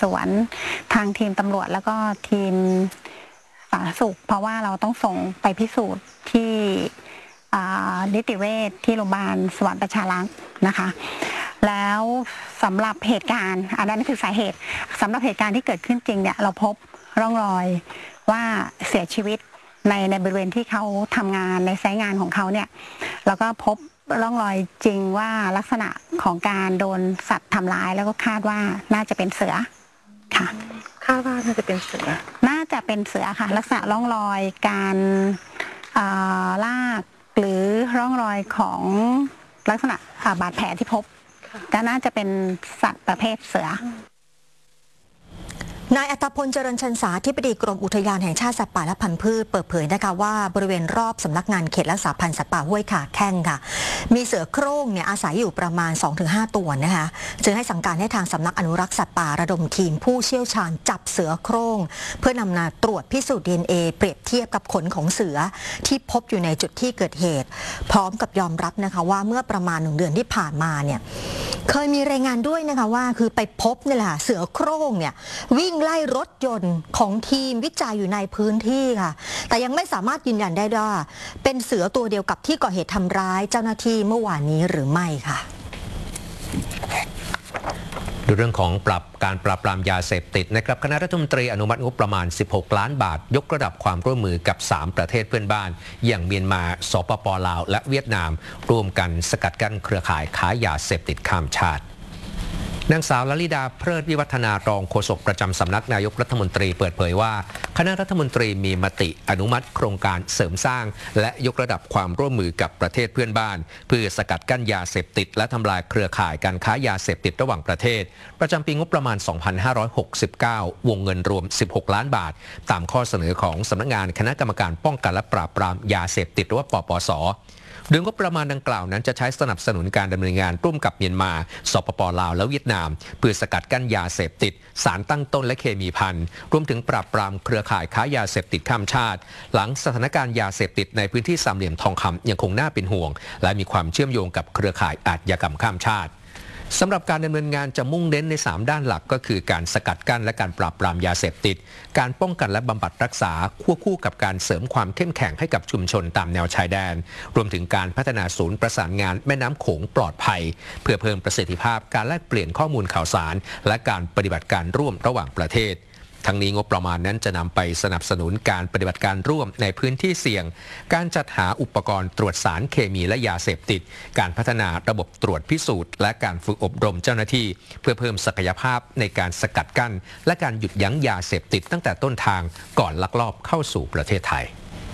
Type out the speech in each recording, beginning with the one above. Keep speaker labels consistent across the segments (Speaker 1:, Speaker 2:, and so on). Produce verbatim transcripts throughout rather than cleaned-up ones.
Speaker 1: สวนทางทีมตำรวจแล้วก็ทีมสาธารณสุขเพราะว่าเราต้องส่งไปพิสูจน์ที่นิติเวชที่โรงพยาบาลสวรรค์ประชารักษ์นะคะแล้วสำหรับเหตุการณ์อันนั้นคือสาเหตุสำหรับเหตุการณ์ที่เกิดขึ้นจริงเนี่ยเราพบร่องรอยว่าเสียชีวิตในในบริเวณที่เขาทำงานในไซต์งานของเขาเนี่ยแล้วก็พบร่องรอยจริงว่าลักษณะของการโดนสัตว์ทำร้ายแล้วก็คาดว่าน่าจะเป็นเสือค่ะ
Speaker 2: คาดว่าน่าจะเป็นเสือ
Speaker 1: น่าจะเป็นเสือค่ะลักษณะร่องรอยการลากหรือร่องรอยของลักษณะบาดแผลที่พบก็น่าจะเป็นสัตว์ประเภทเสือน
Speaker 3: ายอัตพลเจริญชันษาธิบดีกรมอุทยานแห่งชาติสัตว์ป่าและพันธุ์พืชเปิดเผยนะคะว่าบริเวณรอบสำนักงานเขตรักษาพันธุ์สัตว์ป่าห้วยขาแข้งค่ะมีเสือโคร่งเนี่ยอาศัยอยู่ประมาณ สองถึงห้า ตัวนะคะจึงให้สั่งการให้ทางสำนักอนุรักษ์สัตว์ป่าระดมทีมผู้เชี่ยวชาญจับเสือโคร่งเพื่อนำมาตรวจพิสูจน์ ดี เอ็น เอ เปรียบเทียบกับขนของเสือที่พบอยู่ในจุดที่เกิดเหตุพร้อมกับยอมรับนะคะว่าเมื่อประมาณหนึ่งเดือนที่ผ่านมาเนี่ยเคยมีรายงานด้วยนะคะว่าคือไปพบนี่แหละเสือโคร่งเนี่ยวิ่งไล่รถยนต์ของทีมวิจัยอยู่ในพื้นที่ค่ะแต่ยังไม่สามารถยืนยันได้ว่าเป็นเสือตัวเดียวกับที่ก่อเหตุทำร้ายเจ้าหน้าที่เมื่อวานนี้หรือไม่ค่ะ
Speaker 4: ดูเรื่องของปรับการปราบปรามยาเสพติดนะครับคณะรัฐมนตรีอนุมัติงบประมาณสิบหกล้านบาทยกระดับความร่วมมือกับสามประเทศเพื่อนบ้านอย่างเมียนมาสปป.ลาวและเวียดนามร่วมกันสกัดกั้นเครือข่ายค้ายาเสพติดข้ามชาตินางสาวลลิดาเพลิดวิวัฒนารองโฆษกประจำสำนักนายกรัฐมนตรีเปิดเผยว่าคณะรัฐมนตรีมีมติอนุมัติโครงการเสริมสร้างและยกระดับความร่วมมือกับประเทศเพื่อนบ้านเพื่อสกัดกั้นยาเสพติดและทำลายเครือข่ายการค้ายาเสพติดระหว่างประเทศประจำปีงบประมาณ สองพันห้าร้อยหกสิบเก้า วงเงินรวม สิบหกล้านบาทตามข้อเสนอของสำนักงานคณะกรรมการป้องกันและปราบปรามยาเสพติดหรือว่าปปส.โดยงบประมาณดังกล่าวนั้นจะใช้สนับสนุนการดำเนินงานร่วมกับเมียนมาสปป.ลาวและเวียดนามเพื่อสกัดกั้นยาเสพติดสารตั้งต้นและเคมีภัณฑ์รวมถึงปราบปรามเครือข่ายค้ายาเสพติดข้ามชาติหลังสถานการณ์ยาเสพติดในพื้นที่สามเหลี่ยมทองคำยังคงน่าเป็นห่วงและมีความเชื่อมโยงกับเครือข่ายอาชญากรรมข้ามชาติสำหรับการดำเนินงานจะมุ่งเน้นในสามด้านหลักก็คือการสกัดกั้นและการปราบปรามยาเสพติดการป้องกันและบำบัดรักษาควบคู่กับการเสริมความเข้มแข็งให้กับชุมชนตามแนวชายแดนรวมถึงการพัฒนาศูนย์ประสานงานแม่น้ำโขงปลอดภัยเพื่อเพิ่มประสิทธิภาพการแลกเปลี่ยนข้อมูลข่าวสารและการปฏิบัติการร่วมระหว่างประเทศทั้งนี้งบประมาณนั้นจะนำไปสนับสนุนการปฏิบัติการร่วมในพื้นที่เสี่ยงการจัดหาอุปกรณ์ตรวจสารเคมีและยาเสพติดการพัฒนาระบบตรวจพิสูจน์และการฝึกอบรมเจ้าหน้าที่เพื่อเพิ่มศักยภาพในการสกัดกั้นและการหยุดยั้งยาเสพติดตั้งแต่ต้นทางก่อนลักลอบเข้าสู่ประเทศไทย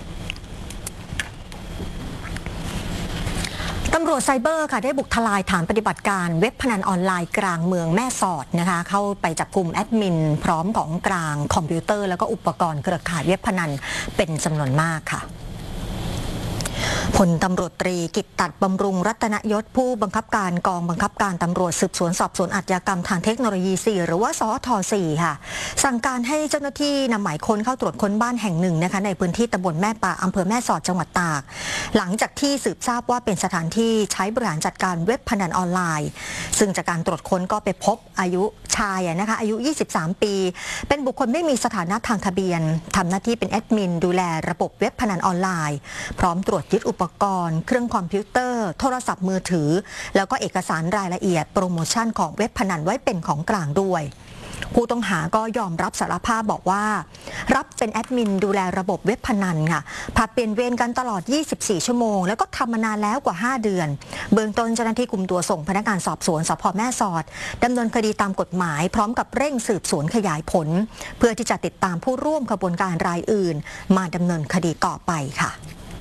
Speaker 3: ตำรวจไซเบอร์ค่ะได้บุกทลายฐานปฏิบัติการเว็บพนันออนไลน์กลางเมืองแม่สอดนะคะเข้าไปจับกลุ่มแอดมินพร้อมของกลางคอมพิวเตอร์แล้วก็อุปกรณ์เครือข่ายเว็บพนันเป็นจำนวนมากค่ะพลตำรวจตรีกิตตัดบำรุงรัตนยศผู้บังคับการกองบังคับการตำรวจสืบสวนสอบสวนอาชญากรรมทางเทคโนโลยีสี่หรือว่าสอทสี่ค่ะสั่งการให้เจ้าหน้าที่นำหมายค้นเข้าตรวจค้นบ้านแห่งหนึ่งนะคะในพื้นที่ตำบลแม่ป่าอำเภอแม่สอดจังหวัดตากหลังจากที่สืบทราบว่าเป็นสถานที่ใช้บริหารจัดการเว็บพนันออนไลน์ซึ่งจากการตรวจค้นก็ไปพบอายุชายนะคะอายุยี่สิบสามปีเป็นบุคคลไม่มีสถานะทางทะเบียนทำหน้าที่เป็นแอดมินดูแลระบบเว็บพนันออนไลน์พร้อมตรวจยึดอุปกรณ์เครื่องคอมพิวเตอร์โทรศัพท์มือถือแล้วก็เอกสารรายละเอียดโปรโมชั่นของเว็บพนันไว้เป็นของกลางด้วยผู้ต้องหาก็ยอมรับสารภาพบอกว่ารับเป็นแอดมินดูแลระบบเว็บพนันค่ะผลัดเปลี่ยนเวรกันตลอดยี่สิบสี่ชั่วโมงแล้วก็ทำมานานแล้วกว่าห้าเดือนเบื้องต้นเจ้าหน้าที่คุมตัวส่งพนักงานสอบสวนสภ.แม่สอดดำเนินคดีตามกฎหมายพร้อมกับเร่งสืบสวนขยายผลเพื่อที่จะติดตามผู้ร่วมขบวนการรายอื่นมาดำเนินคดีต่อไปค่ะ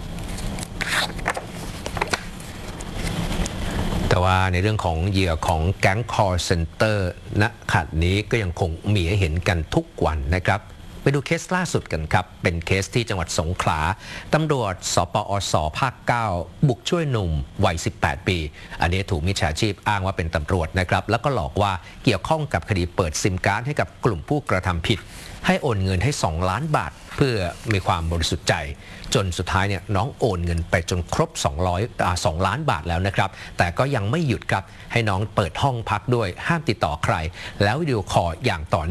Speaker 4: แต่ว่าในเรื่องของเหยื่อของแก๊ง call center ณ ขณะนี้ก็ยังคงมีให้เห็นกันทุกวันนะครับไปดูเคสล่าสุดกันครับเป็นเคสที่จังหวัดสงขลาตำรวจสปอสภาคเก้าบุกช่วยหนุ่มวัยสิบแปดปีอันนี้ถูกมิจฉาชีพอ้างว่าเป็นตำรวจนะครับแล้วก็หลอกว่าเกี่ยวข้องกับคดีเปิดซิมการ์ดให้กับกลุ่มผู้กระทำผิดให้โอนเงินให้สองล้านบาทเพื่อมีความบริสุทธิ์ใจจนสุดท้ายเนี่ยน้องโอนเงินไปจนครบสองร้อยอ่าสองล้านบาทแล้วนะครับแต่ก็ยังไม่หยุดครับให้น้องเปิดห้องพักด้วยห้ามติดต่อใครแล้ววิดีโอคอลอย่างต่อ